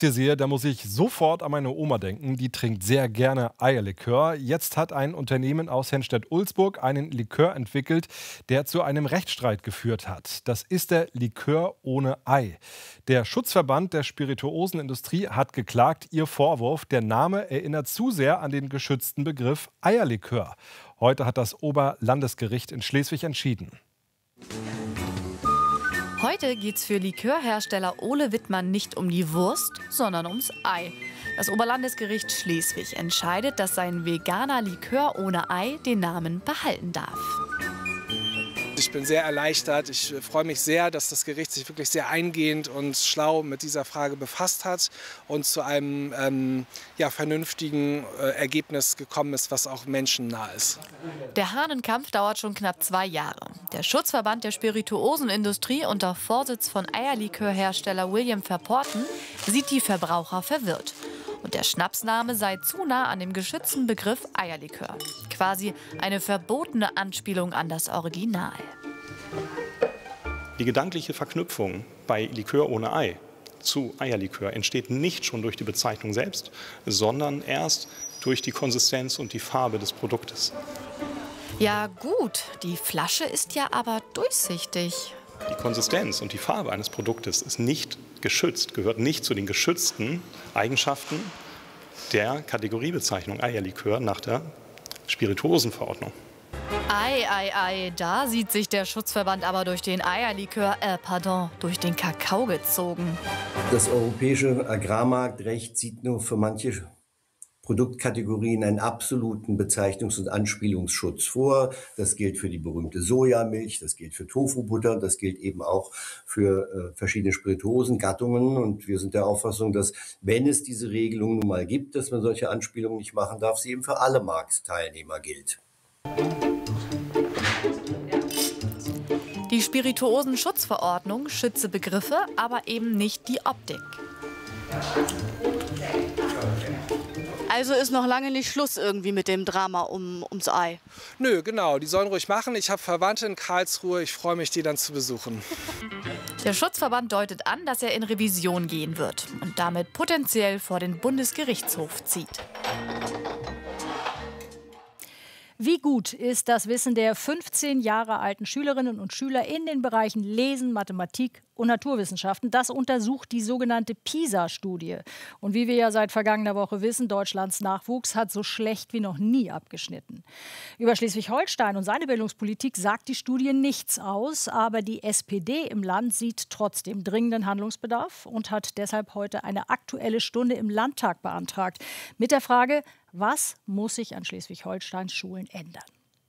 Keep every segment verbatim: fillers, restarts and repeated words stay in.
Dir sehe, da muss ich sofort an meine Oma denken. Die trinkt sehr gerne Eierlikör. Jetzt hat ein Unternehmen aus Henstedt-Ulzburg einen Likör entwickelt, der zu einem Rechtsstreit geführt hat. Das ist der Likör ohne Ei. Der Schutzverband der Spirituosenindustrie hat geklagt. Ihr Vorwurf: der Name erinnert zu sehr an den geschützten Begriff Eierlikör. Heute hat das Oberlandesgericht in Schleswig entschieden. Heute geht es für Likörhersteller Ole Wittmann nicht um die Wurst, sondern ums Ei. Das Oberlandesgericht Schleswig entscheidet, dass sein veganer Likör ohne Ei den Namen behalten darf. Ich bin sehr erleichtert. Ich freue mich sehr, dass das Gericht sich wirklich sehr eingehend und schlau mit dieser Frage befasst hat und zu einem ähm, ja, vernünftigen äh, Ergebnis gekommen ist, was auch menschennah ist. Der Hahnenkampf dauert schon knapp zwei Jahre. Der Schutzverband der Spirituosenindustrie unter Vorsitz von Eierlikörhersteller William Verporten sieht die Verbraucher verwirrt. Und der Schnapsname sei zu nah an dem geschützten Begriff Eierlikör. Quasi eine verbotene Anspielung an das Original. Die gedankliche Verknüpfung bei Likör ohne Ei zu Eierlikör entsteht nicht schon durch die Bezeichnung selbst, sondern erst durch die Konsistenz und die Farbe des Produktes. Ja gut, die Flasche ist ja aber durchsichtig. Die Konsistenz und die Farbe eines Produktes ist nicht geschützt, gehört nicht zu den geschützten Eigenschaften der Kategoriebezeichnung Eierlikör nach der Spirituosenverordnung. Ei, ei, ei, da sieht sich der Schutzverband aber durch den Eierlikör, äh, pardon, durch den Kakao gezogen. Das europäische Agrarmarktrecht sieht nur für manche Produktkategorien einen absoluten Bezeichnungs- und Anspielungsschutz vor. Das gilt für die berühmte Sojamilch, das gilt für Tofubutter, das gilt eben auch für äh, verschiedene Spirituosengattungen. Und wir sind der Auffassung, dass, wenn es diese Regelung nun mal gibt, dass man solche Anspielungen nicht machen darf, sie eben für alle Marktteilnehmer gilt. Die Spirituosenschutzverordnung schütze Begriffe, aber eben nicht die Optik. Also ist noch lange nicht Schluss irgendwie mit dem Drama um, ums Ei? Nö, genau, die sollen ruhig machen. Ich habe Verwandte in Karlsruhe, ich freue mich, die dann zu besuchen. Der Schutzverband deutet an, dass er in Revision gehen wird und damit potenziell vor den Bundesgerichtshof zieht. Wie gut ist das Wissen der fünfzehn Jahre alten Schülerinnen und Schüler in den Bereichen Lesen, Mathematik und Naturwissenschaften? Das untersucht die sogenannte PISA-Studie. Und wie wir ja seit vergangener Woche wissen, Deutschlands Nachwuchs hat so schlecht wie noch nie abgeschnitten. Über Schleswig-Holstein und seine Bildungspolitik sagt die Studie nichts aus. Aber die S P D im Land sieht trotzdem dringenden Handlungsbedarf und hat deshalb heute eine Aktuelle Stunde im Landtag beantragt. Mit der Frage: Was muss sich an Schleswig-Holsteins Schulen ändern?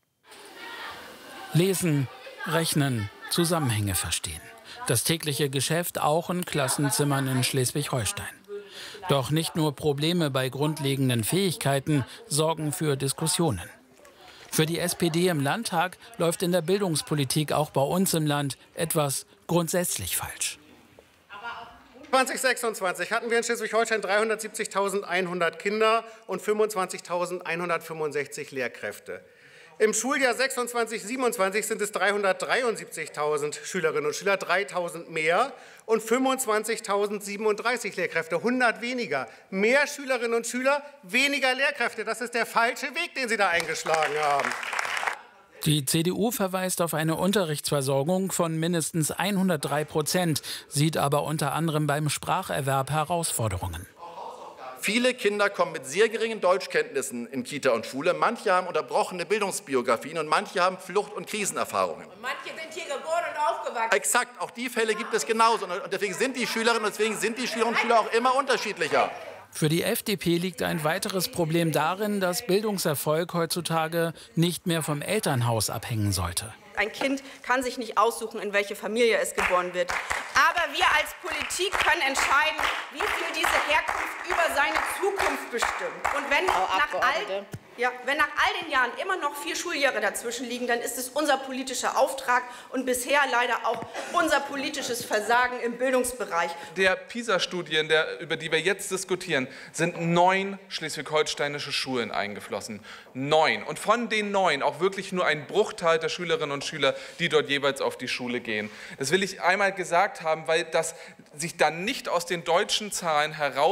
Lesen, rechnen, Zusammenhänge verstehen. Das tägliche Geschäft auch in Klassenzimmern in Schleswig-Holstein. Doch nicht nur Probleme bei grundlegenden Fähigkeiten sorgen für Diskussionen. Für die S P D im Landtag läuft in der Bildungspolitik auch bei uns im Land etwas grundsätzlich falsch. zweitausendsechsundzwanzig hatten wir in Schleswig-Holstein dreihundertsiebzigtausendeinhundert Kinder und fünfundzwanzigtausendeinhundertfünfundsechzig Lehrkräfte. Im Schuljahr sechsundzwanzig siebenundzwanzig sind es dreihundertdreiundsiebzigtausend Schülerinnen und Schüler, dreitausend mehr und fünfundzwanzigtausendsiebenunddreißig Lehrkräfte, hundert weniger. Mehr Schülerinnen und Schüler, weniger Lehrkräfte. Das ist der falsche Weg, den Sie da eingeschlagen haben. Die C D U verweist auf eine Unterrichtsversorgung von mindestens hundertdrei Prozent, sieht aber unter anderem beim Spracherwerb Herausforderungen. Viele Kinder kommen mit sehr geringen Deutschkenntnissen in Kita und Schule. Manche haben unterbrochene Bildungsbiografien und manche haben Flucht- und Krisenerfahrungen. Und manche sind hier geboren und aufgewachsen. Exakt, auch die Fälle gibt es genauso. Und deswegen sind die Schülerinnen und deswegen sind die Schülerinnen und Schüler auch immer unterschiedlicher. Für die F D P liegt ein weiteres Problem darin, dass Bildungserfolg heutzutage nicht mehr vom Elternhaus abhängen sollte. Ein Kind kann sich nicht aussuchen, in welche Familie es geboren wird. Aber wir als Politik können entscheiden, wie viel diese Herkunft über seine Zukunft bestimmt. Und wenn nach all, Ja, wenn nach all den Jahren immer noch vier Schuljahre dazwischen liegen, dann ist es unser politischer Auftrag und bisher leider auch unser politisches Versagen im Bildungsbereich. Der PISA-Studien, über die wir jetzt diskutieren, sind neun schleswig-holsteinische Schulen eingeflossen. Neun. Und von den neun auch wirklich nur ein Bruchteil der Schülerinnen und Schüler, die dort jeweils auf die Schule gehen. Das will ich einmal gesagt haben, weil das sich dann nicht aus den deutschen Zahlen heraus